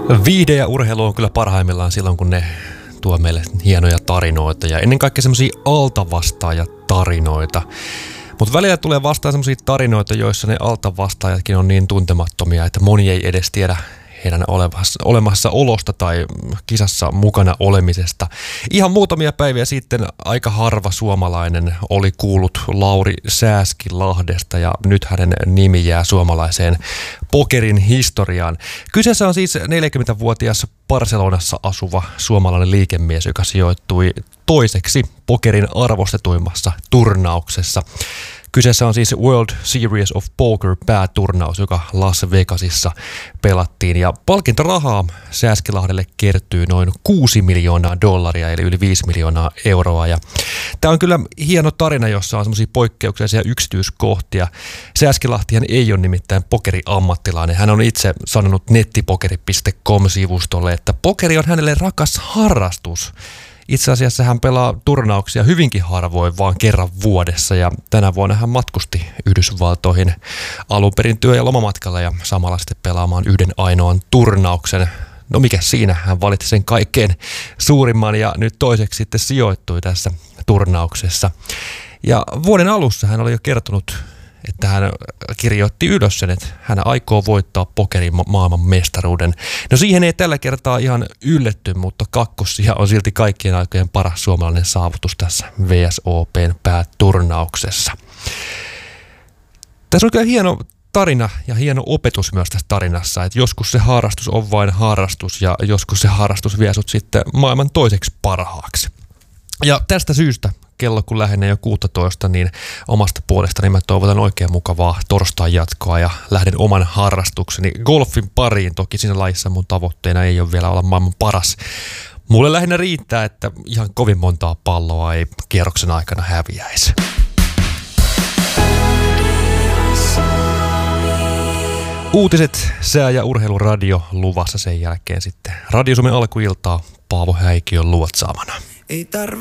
Viihde ja urheilu on kyllä parhaimmillaan silloin, kun ne tuo meille hienoja tarinoita ja ennen kaikkea semmosia altavastaajatarinoita. Mutta välillä tulee vastaan semmosia tarinoita, joissa ne altavastaajatkin on niin tuntemattomia, että moni ei edes tiedä heidän olemassaolosta tai kisassa mukana olemisesta. Ihan muutamia päiviä sitten aika harva suomalainen oli kuullut Lauri Sääskilahdesta ja nyt hänen nimi jää suomalaiseen pokerin historiaan. Kyseessä on siis 40-vuotias Barcelonassa asuva suomalainen liikemies, joka sijoittui toiseksi pokerin arvostetuimmassa turnauksessa. Kyseessä on siis World Series of Poker pääturnaus, joka Las Vegasissa pelattiin. Ja palkintorahaa Sääskilahdelle kertyy noin $6 miljoonaa eli yli 5 miljoonaa euroa. Ja tämä on kyllä hieno tarina, jossa on semmoisia poikkeuksellisia yksityiskohtia. Sääskilahtihan ei ole nimittäin pokeriammattilainen. Hän on itse sanonut nettipokeri.com-sivustolle, että pokeri on hänelle rakas harrastus. Itse asiassa hän pelaa turnauksia hyvinkin harvoin, vaan kerran vuodessa, ja tänä vuonna hän matkusti Yhdysvaltoihin alun perin työ- ja lomamatkalla ja samalla sitten pelaamaan yhden ainoan turnauksen. No mikä siinä, hän valitsi sen kaikkein suurimman ja nyt toiseksi sitten sijoittui tässä turnauksessa. Ja vuoden alussa hän oli jo kertonut, että hän kirjoitti ylös sen, että hän aikoo voittaa pokerin maailman mestaruuden. No siihen ei tällä kertaa ihan ylletty, mutta kakkossija on silti kaikkien aikojen paras suomalainen saavutus tässä VSOPn pääturnauksessa. Tässä on kyllä hieno tarina ja hieno opetus myös tässä tarinassa, että joskus se harrastus on vain harrastus ja joskus se harrastus vie sut sitten maailman toiseksi parhaaksi. Ja tästä syystä kello kun lähenee jo 16, niin omasta puolestani mä toivotan oikein mukavaa torstain jatkoa ja lähden oman harrastukseni golfin pariin. Toki siinä lajissa mun tavoitteena ei ole vielä olla maailman paras. Mulle lähinnä riittää, että ihan kovin montaa palloa ei kierroksen aikana häviäisi. Uutiset, sää- ja urheiluradio luvassa sen jälkeen sitten Radio Suomen alkuiltaa Paavo Häikiön luotsaamana.